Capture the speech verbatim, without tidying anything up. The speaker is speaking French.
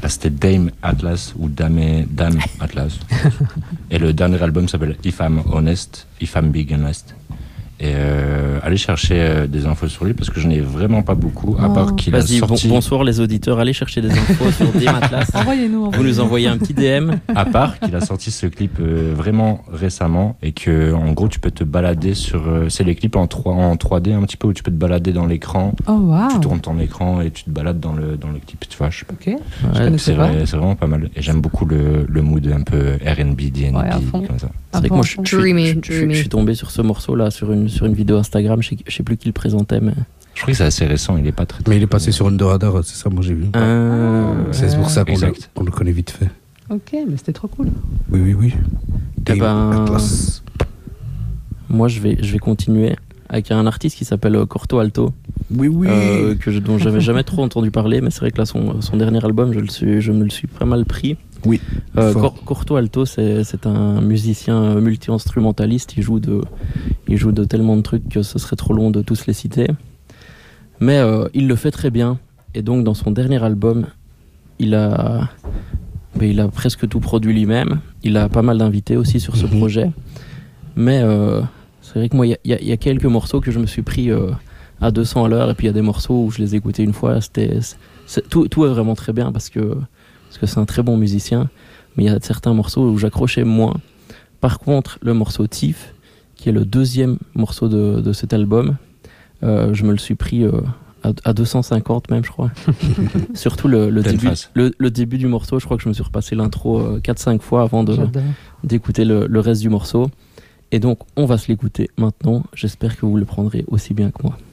Enfin, c'était Dame Atlas ou Dame, Dame Atlas. Et le dernier album s'appelle If I'm Honest, If I'm Big Honest. Et euh, allez chercher euh, des infos sur lui parce que je n'ai vraiment pas beaucoup, à part qu'il a Vas-y, sorti... bon, bonsoir les auditeurs, allez chercher des infos sur Dame Atlas. Envoyez-nous. Envoyez-nous. Vous nous envoyez un petit D M. À part qu'il a sorti ce clip euh, vraiment récemment et que en gros tu peux te balader sur... Euh, c'est les clips en, trois, en trois D un petit peu où tu peux te balader dans l'écran. Oh wow. Tu tournes ton écran et tu te balades dans le, dans le clip, tu vois. Je sais pas. Ok. Ouais, je connaissais c'est, pas. vrai, c'est vraiment pas mal. Et j'aime beaucoup le, le mood un peu R and B, D and B, Ouais, à fond. comme ça. C'est vrai que moi je, je, Dreamy, je, je, dreamy. je suis tombé sur ce morceau là sur une, sur une vidéo Instagram, je sais, je sais plus qui le présentait mais... Je crois que c'est assez récent, il est pas très... très Mais il est passé sur Under Radar, c'est ça, moi j'ai vu. Euh... C'est pour ça qu'on le, Exact. qu'on le connaît vite fait. Ok, mais c'était trop cool. Oui, oui, oui. Eh ben, Atlas. Moi je vais, je vais continuer avec un artiste qui s'appelle Corto Alto. Oui, oui. Euh, que je, dont j'avais jamais trop entendu parler, mais c'est vrai que là son, son dernier album je, le suis, je me le suis pas mal pris. Oui. Euh, Fort. Cor- Corto Alto c'est, c'est un musicien multi-instrumentaliste, il joue, de, il joue de tellement de trucs que ce serait trop long de tous les citer. Mais euh, il le fait très bien, et donc dans son dernier album il a, ben, il a presque tout produit lui-même, il a pas mal d'invités aussi sur ce Mhm. projet, mais euh, c'est vrai que moi il y, y, y a quelques morceaux que je me suis pris euh, à deux cents à l'heure, et puis il y a des morceaux où je les ai écoutés une fois, c'était, c'est, c'est, tout, tout est vraiment très bien parce que, parce que c'est un très bon musicien, mais il y a certains morceaux où j'accrochais moins. Par contre, le morceau Thief, qui est le deuxième morceau de, de cet album, euh, je me le suis pris euh, à, à deux cent cinquante même, je crois. Surtout le, le, début, le, le début du morceau, je crois que je me suis repassé l'intro euh, quatre cinq fois avant de, d'écouter le, le reste du morceau. Et donc, on va se l'écouter maintenant. J'espère que vous le prendrez aussi bien que moi.